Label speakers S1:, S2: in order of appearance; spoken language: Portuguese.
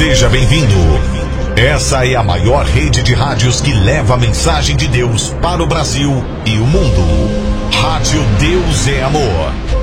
S1: Seja bem-vindo. Essa é a maior rede de rádios que leva a mensagem de Deus para o Brasil e o mundo. Rádio Deus é Amor.